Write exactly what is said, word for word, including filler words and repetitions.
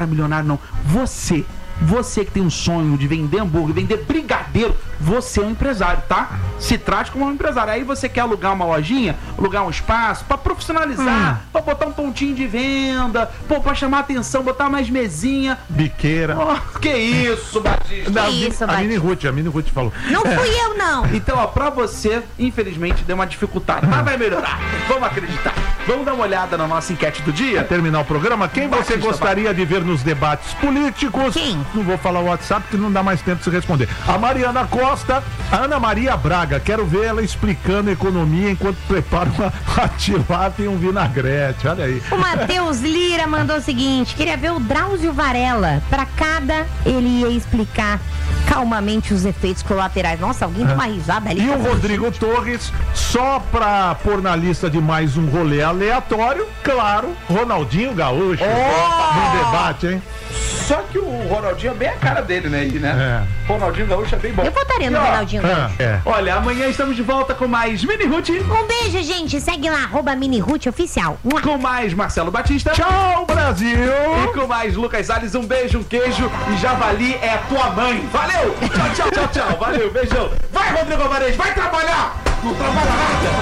cara milionário, não. Você, você que tem um sonho de vender hambúrguer, vender brigadeiro, você é um empresário, tá? Se trate como um empresário. Aí você quer alugar uma lojinha, alugar um espaço pra profissionalizar, hum. pra botar um pontinho de venda, pô, pra chamar atenção, botar mais mesinha. Biqueira. Oh, que isso, Batista? Não, que isso, a Batista? Mini Ruth, a Mini Ruth falou. Não fui eu, não. Então, ó, pra você, infelizmente, deu uma dificuldade, mas vai melhorar. Vamos acreditar. Vamos dar uma olhada na nossa enquete do dia? Pra terminar o programa, quem Batista, você gostaria de ver nos debates políticos? Quem? Não vou falar o WhatsApp, porque não dá mais tempo de se responder. A Mariana Costa, a Ana Maria Braga, quero ver ela explicando economia enquanto prepara uma, uma tilápia e um vinagrete, olha aí. O Matheus Lira mandou o seguinte: queria ver o Drauzio Varela. Pra cada, ele ia explicar calmamente os efeitos colaterais. Nossa, alguém deu uma risada ali. E o Rodrigo Torres, só pra pôr na lista de mais um rolê aleatório, claro, Ronaldinho Gaúcho. Oh! No debate, hein? Só que o Ronaldinho é bem a cara dele, né? Aí, né? É. Ronaldinho Gaúcho é bem bom. Eu votaria no E, ó, Ronaldinho Gaúcho. É. Olha, amanhã estamos de volta com mais Mini Ruth, Um beijo, gente. Segue lá, arroba Mini Ruth Oficial. com mais Marcelo Batista. Tchau, Brasil! E com mais Lucas Salles, um beijo, um queijo e Javali é a tua mãe. Valeu! Tchau, tchau, tchau, tchau. Valeu, beijão. Vai, Rodrigo Alvarez, vai trabalhar! Não trabalha nada!